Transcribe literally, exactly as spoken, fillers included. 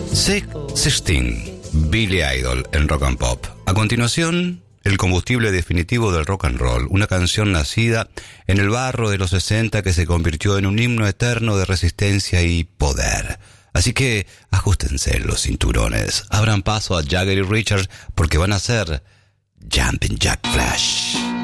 Sixteen, Billy Idol en Rock and Pop. A continuación, el combustible definitivo del rock and roll, una canción nacida en el barro de los sesenta que se convirtió en un himno eterno de resistencia y poder. Así que ajustense los cinturones, abran paso a Jagger y Richards porque van a hacer Jumpin' Jack Flash.